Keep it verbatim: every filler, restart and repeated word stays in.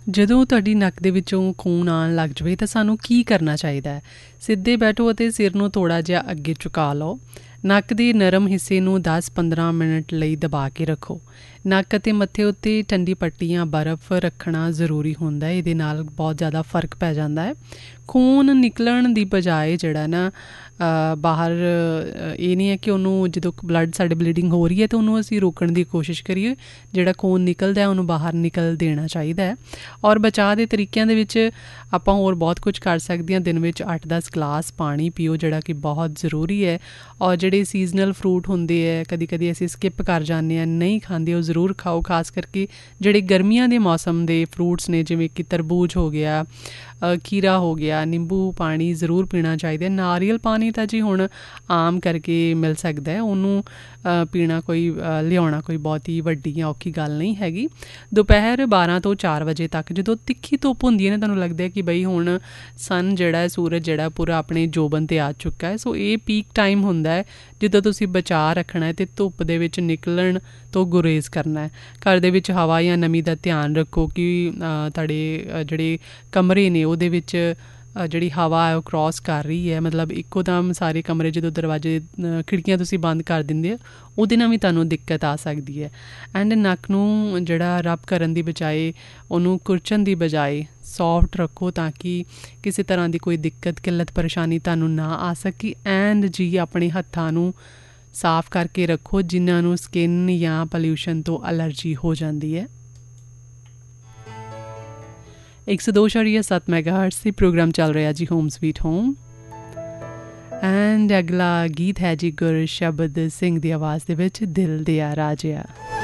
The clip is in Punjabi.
ਜਦੋਂ ਤੁਹਾਡੀ ਨੱਕ ਦੇ ਵਿੱਚੋਂ ਖੂਨ ਆਉਣ ਲੱਗ ਜਾਵੇ ਤਾਂ ਸਾਨੂੰ ਕੀ ਕਰਨਾ ਚਾਹੀਦਾ ਹੈ? ਸਿੱਧੇ ਬੈਠੋ ਅਤੇ ਸਿਰ ਨੂੰ ਥੋੜ੍ਹਾ ਜਿਹਾ ਅੱਗੇ ਝੁਕਾ ਲਓ। ਨੱਕ ਦੇ ਨਰਮ ਹਿੱਸੇ ਨੂੰ ਦਸ ਪੰਦਰਾਂ ਮਿੰਟ ਲਈ ਦਬਾ ਕੇ ਰੱਖੋ। ਨੱਕ ਅਤੇ ਮੱਥੇ ਉੱਤੇ ਠੰਡੀ ਪੱਟੀ ਜਾਂ ਬਰਫ਼ ਰੱਖਣਾ ਜ਼ਰੂਰੀ ਹੁੰਦਾ ਹੈ, ਇਹਦੇ ਨਾਲ ਬਹੁਤ ਜ਼ਿਆਦਾ ਫਰਕ ਪੈ ਜਾਂਦਾ ਹੈ। ਖੂਨ ਨਿਕਲਣ ਦੀ ਬਜਾਏ ਜਿਹੜਾ ਨਾ ਬਾਹਰ, ਇਹ ਨਹੀਂ ਹੈ ਕਿ ਉਹਨੂੰ ਜਦੋਂ ਬਲੱਡ ਸਾਡੇ ਬਲੀਡਿੰਗ ਹੋ ਰਹੀ ਹੈ ਤਾਂ ਉਹਨੂੰ ਅਸੀਂ ਰੋਕਣ ਦੀ ਕੋਸ਼ਿਸ਼ ਕਰੀਏ। ਜਿਹੜਾ ਖੂਨ ਨਿਕਲਦਾ ਉਹਨੂੰ ਬਾਹਰ ਨਿਕਲ ਦੇਣਾ ਚਾਹੀਦਾ ਹੈ। ਔਰ ਬਚਾਅ ਦੇ ਤਰੀਕਿਆਂ ਦੇ ਵਿੱਚ ਆਪਾਂ ਹੋਰ ਬਹੁਤ ਕੁਝ ਕਰ ਸਕਦੇ ਹਾਂ। ਦਿਨ ਵਿੱਚ ਅੱਠ ਦਸ ਗਲਾਸ ਪਾਣੀ ਪੀਓ, ਜਿਹੜਾ ਕਿ ਬਹੁਤ ਜ਼ਰੂਰੀ ਹੈ। ਔਰ ਜਿਹੜੇ ਸੀਜ਼ਨਲ ਫਰੂਟ ਹੁੰਦੇ ਹੈ, ਕਦੀ ਕਦੀ ਅਸੀਂ ਸਕਿਪ ਕਰ ਜਾਂਦੇ ਹਾਂ, ਨਹੀਂ ਖਾਂਦੇ, ਉਹ ਜ਼ਰੂਰ ਖਾਓ। ਖਾਸ ਕਰਕੇ ਜਿਹੜੇ ਗਰਮੀਆਂ ਦੇ ਮੌਸਮ ਦੇ ਫਰੂਟਸ ਨੇ, ਜਿਵੇਂ ਕਿ ਤਰਬੂਜ ਹੋ ਗਿਆ, ਖੀਰਾ ਹੋ ਗਿਆ, ਨਿੰਬੂ ਪਾਣੀ ਜ਼ਰੂਰ ਪੀਣਾ ਚਾਹੀਦਾ। ਨਾਰੀਅਲ ਪਾਣੀ ਤਾਂ ਜੀ ਹੁਣ ਆਮ ਕਰਕੇ ਮਿਲ ਸਕਦਾ ਹੈ, ਉਹਨੂੰ ਪੀਣਾ ਕੋਈ ਲਿਆਉਣਾ ਕੋਈ ਬਹੁਤੀ ਵੱਡੀ ਜਾਂ ਔਖੀ ਗੱਲ ਨਹੀਂ ਹੈਗੀ। ਦੁਪਹਿਰ ਬਾਰਾਂ ਤੋਂ ਚਾਰ ਵਜੇ ਤੱਕ ਜਦੋਂ ਤਿੱਖੀ ਧੁੱਪ ਹੁੰਦੀ ਹੈ ਨਾ, ਤੁਹਾਨੂੰ ਲੱਗਦਾ ਕਿ ਬਈ ਹੁਣ ਸਨ ਜਿਹੜਾ ਸੂਰਜ ਜਿਹੜਾ ਪੂਰਾ ਆਪਣੇ ਜੋਬਨ 'ਤੇ ਆ ਚੁੱਕਾ ਹੈ, ਸੋ ਇਹ ਪੀਕ ਟਾਈਮ ਹੁੰਦਾ ਹੈ ਜਦੋਂ ਤੁਸੀਂ ਬਚਾਅ ਰੱਖਣਾ ਹੈ ਅਤੇ ਧੁੱਪ ਦੇ ਵਿੱਚ ਨਿਕਲਣ ਤੋਂ ਗੁਰੇਜ਼ ਕਰਨਾ ਹੈ। ਘਰ ਦੇ ਵਿੱਚ ਹਵਾ ਜਾਂ ਨਮੀ ਦਾ ਧਿਆਨ ਰੱਖੋ ਕਿ ਤੁਹਾਡੇ ਜਿਹੜੇ ਕਮਰੇ ਨੇ ਉਹਦੇ ਵਿੱਚ ਜਿਹੜੀ ਹਵਾ ਹੈ ਉਹ ਕਰੋਸ ਕਰ ਰਹੀ ਹੈ। ਮਤਲਬ ਇੱਕੋ ਦਮ ਸਾਰੇ ਕਮਰੇ ਜਦੋਂ ਦਰਵਾਜ਼ੇ ਖਿੜਕੀਆਂ ਤੁਸੀਂ ਬੰਦ ਕਰ ਦਿੰਦੇ ਹੋ, ਉਹਦੇ ਨਾਲ ਵੀ ਤੁਹਾਨੂੰ ਦਿੱਕਤ ਆ ਸਕਦੀ ਹੈ। ਐਂਡ ਨੱਕ ਨੂੰ ਜਿਹੜਾ ਰਬ ਕਰਨ ਦੀ ਬਜਾਏ, ਉਹਨੂੰ ਕੁਰਚਣ ਦੀ ਬਜਾਏ ਸੌਫਟ ਰੱਖੋ ਤਾਂ ਕਿ ਕਿਸੇ ਤਰ੍ਹਾਂ ਦੀ ਕੋਈ ਦਿੱਕਤ ਕਿੱਲਤ ਪਰੇਸ਼ਾਨੀ ਤੁਹਾਨੂੰ ਨਾ ਆ ਸਕੇ। ਐਂਡ ਜੀ ਆਪਣੇ ਹੱਥਾਂ ਨੂੰ ਸਾਫ਼ ਕਰਕੇ ਰੱਖੋ ਜਿਨ੍ਹਾਂ ਨੂੰ ਸਕਿਨ ਜਾਂ ਪੋਲਿਊਸ਼ਨ ਤੋਂ ਐਲਰਜੀ ਹੋ ਜਾਂਦੀ ਹੈ। ਇੱਕ ਸੌ ਦੋ ਇਸ਼ਾਰੀਆ ਸੱਤ ਮੈਗਾਹਰਟਜ਼ ਦੀ ਪ੍ਰੋਗਰਾਮ ਚੱਲ ਰਿਹਾ ਜੀ ਹੋਮ ਸਵੀਟ ਹੋਮ। ਐਂਡ ਅਗਲਾ ਗੀਤ ਹੈ ਜੀ ਗੁਰਸ਼ਬਦ ਸਿੰਘ ਦੀ ਆਵਾਜ਼ ਦੇ ਵਿੱਚ, ਦਿਲ ਦਿਆ ਰਾਜਿਆ।